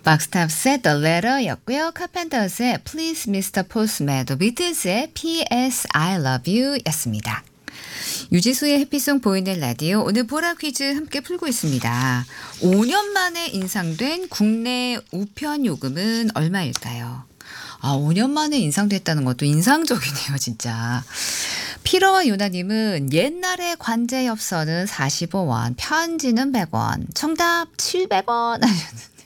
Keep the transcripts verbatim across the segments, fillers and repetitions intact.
박스탑스의 The Letter였고요. 카펜터스의 Please 미스터 Postman, 또 비틀즈의 피 에스 I Love You 였습니다. 유지수의 해피송 보이는 라디오, 오늘 보라 퀴즈 함께 풀고 있습니다. 오 년 만에 인상된 국내 우편 요금은 얼마일까요? 아, 오 년 만에 인상됐다는 것도 인상적이네요, 진짜. 피러와 요나님은 옛날에 관제엽서는 사십오 원, 편지는 백 원, 정답 칠백 원 하셨는데.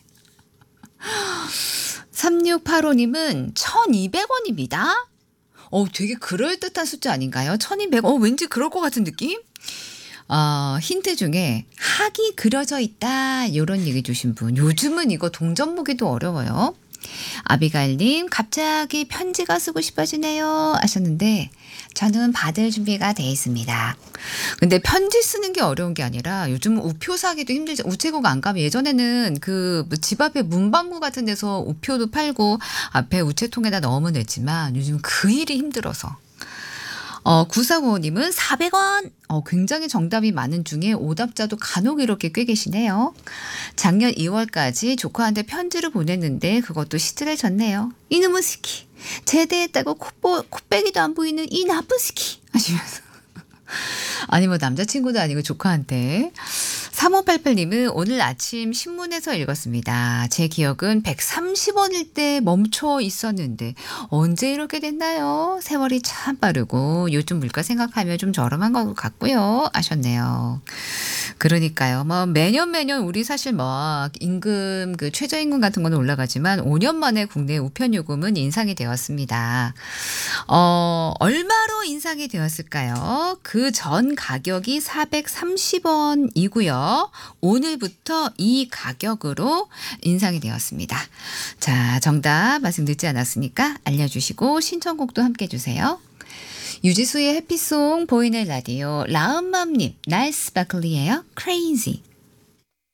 삼육팔오님은 천이백 원입니다. 어, 되게 그럴듯한 숫자 아닌가요? 천이백 원, 어, 왠지 그럴 것 같은 느낌? 어, 힌트 중에 학이 그려져 있다, 이런 얘기 주신 분. 요즘은 이거 동전 보기도 어려워요. 아비가일님, 갑자기 편지가 쓰고 싶어지네요 하셨는데, 저는 받을 준비가 돼 있습니다. 근데 편지 쓰는 게 어려운 게 아니라 요즘 우표 사기도 힘들죠. 우체국 안 가면, 예전에는 그 집 앞에 문방구 같은 데서 우표도 팔고 앞에 우체통에다 넣으면 됐지만 요즘 그 일이 힘들어서. 어, 구사구오님은 사백 원. 어, 굉장히 정답이 많은 중에 오답자도 간혹 이렇게 꽤 계시네요. 작년 이월까지 조카한테 편지를 보냈는데 그것도 시들해졌네요. 이놈의 스키. 제대했다고 콧보, 콧배기도 안 보이는 이 나쁜 스키 하시면서. 아니 뭐 남자친구도 아니고 조카한테. 삼오팔팔님은 오늘 아침 신문에서 읽었습니다. 제 기억은 백삼십 원일 때 멈춰 있었는데 언제 이렇게 됐나요? 세월이 참 빠르고 요즘 물가 생각하면 좀 저렴한 것 같고요 하셨네요. 그러니까요. 뭐 매년 매년 우리 사실 뭐 임금, 그 최저임금 같은 거는 올라가지만 오 년 만에 국내 우편 요금은 인상이 되었습니다. 어, 얼마로 인상이 되었을까요? 그 전 가격이 사백삼십 원이고요. 오늘부터 이 가격으로 인상이 되었습니다. 자, 정답 말씀 늦지 않았으니까 알려주시고 신청곡도 함께 해주세요. 유지수의 해피송 보이는 라디오, 라음맘님, 나이스 스파클리예요. Crazy.